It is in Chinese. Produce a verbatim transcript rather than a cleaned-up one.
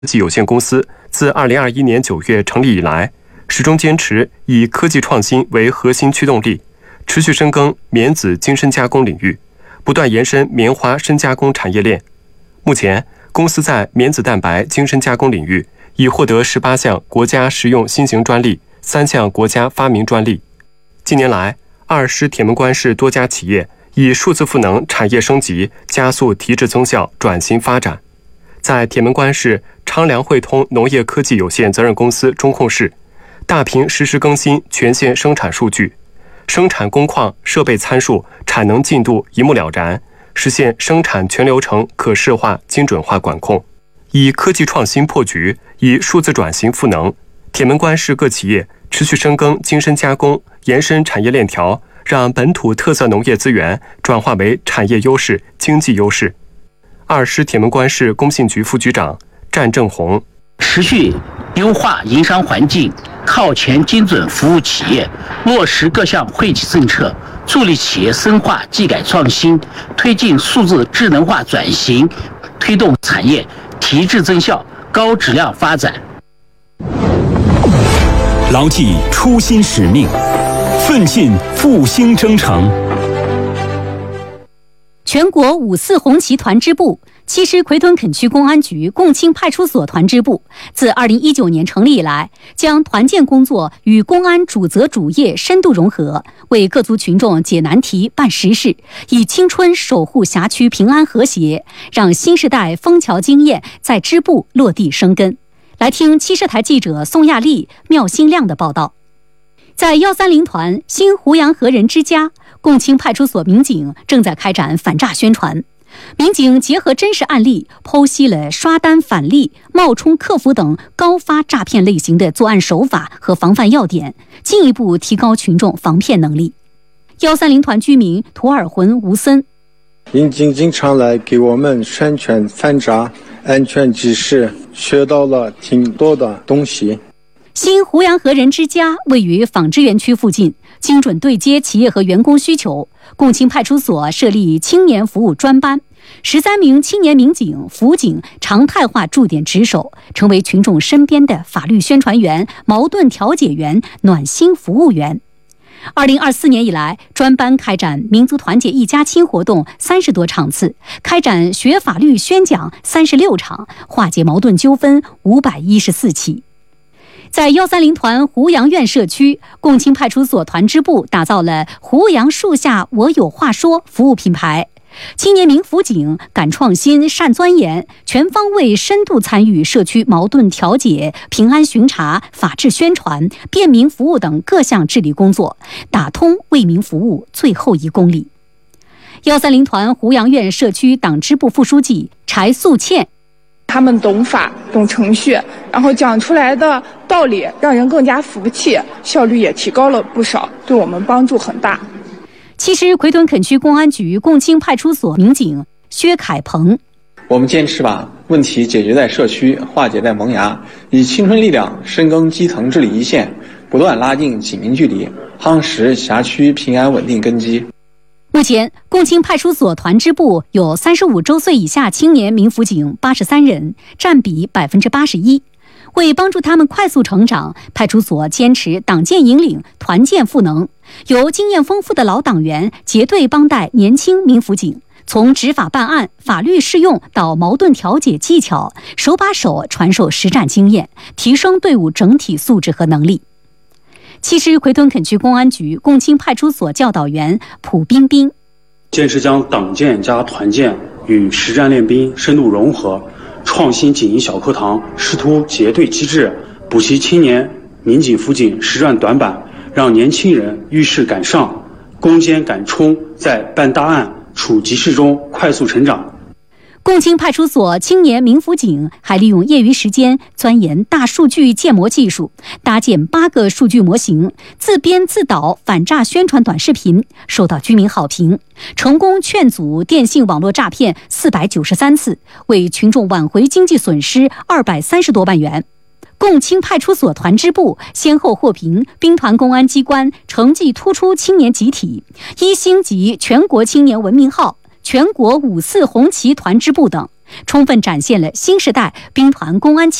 技有限公司自二零二一年九月成立以来，始终坚持以科技创新为核心驱动力，持续深耕棉籽精深加工领域，不断延伸棉花深加工产业链。目前，公司在棉籽蛋白精深加工领域已获得十八项国家实用新型专利，三项国家发明专利。近年来，二师铁门关市多家企业以数字赋能产业升级，加速提质增效转型发展。在铁门关市昌良汇通农业科技有限责任公司中控室，大屏实时更新全线生产数据，生产工况、设备参数、产能进度一目了然，实现生产全流程可视化、精准化管控。以科技创新破局，以数字转型赋能，铁门关市各企业持续深耕精深加工，延伸产业链条，让本土特色农业资源转化为产业优势、经济优势。二师铁门关市工信局副局长战正红： 持续优化营商环境，靠前精准服务企业，落实各项惠企政策，助力企业深化技改创新，推进数字智能化转型，推动产业提质增效、高质量发展。 牢记初心使命，奋进复兴征程。 全国五四红旗团支部、七师奎屯垦区公安局共青派出所团支部自二零一九年成立以来，将团建工作与公安主责主业深度融合，为各族群众解难题、办实事，以青春守护辖区平安和谐，让新时代枫桥经验在支部落地生根。来听七师台记者宋亚丽、缪新亮的报道。在一三零团新胡杨河人之家，共青派出所民警正在开展反诈宣传。民警结合真实案例，剖析了刷单返利、冒充客服等高发诈骗类型的作案手法和防范要点，进一步提高群众防骗能力。一三零团居民图尔浑吴森： 民警经常来给我们宣传反诈安全知识，学到了挺多的东西。 新胡杨河人之家位于纺织园区附近，精准对接企业和员工需求。共青派出所设立青年服务专班，十三名青年民警、辅警常态化驻点值守，成为群众身边的法律宣传员、矛盾调解员、暖心服务员。二零二四年以来，专班开展民族团结一家亲活动三十多场次，开展学法律宣讲三十六场，化解矛盾纠纷五百一十四起。在一三零团胡杨苑社区，共青派出所团支部打造了胡杨树下我有话说服务品牌。青年民辅警敢创新、善钻研，全方位深度参与社区矛盾调解、平安巡查、法治宣传、便民服务等各项治理工作，打通为民服务最后一公里。一三零团胡杨苑社区党支部副书记柴素倩： 他们懂法、懂程序，然后讲出来的道理让人更加服气，效率也提高了不少，对我们帮助很大。 七师奎屯垦区公安局共青派出所民警薛凯鹏： 我们坚持把问题解决在社区，化解在萌芽，以青春力量深耕基层治理一线，不断拉近警民距离，夯实辖区平安稳定根基。 目前，共青派出所团支部有三十五周岁以下青年民辅警八十三人，占比百分之八十一。为帮助他们快速成长，派出所坚持党建引领、团建赋能，由经验丰富的老党员结对帮带年轻民辅警，从执法办案、法律适用到矛盾调解技巧，手把手传授实战经验，提升队伍整体素质和能力。七师奎屯垦区公安局共青派出所教导员蒲彬彬： 坚持将党建加团建与实战练兵深度融合，创新警营小课堂师徒结对机制，补习青年民警辅警实战短板，让年轻人遇事敢上、攻坚敢冲，在办大案、处急事中快速成长。 共青派出所青年民辅警还利用业余时间钻研大数据建模技术，搭建八个数据模型，自编自导反诈宣传短视频，受到居民好评，成功劝阻电信网络诈骗四百九十三次，为群众挽回经济损失二百三十多万元。共青派出所团支部先后获评兵团公安机关成绩突出青年集体、一星级全国青年文明号、全国五四红旗团支部等， 充分展现了新时代兵团公安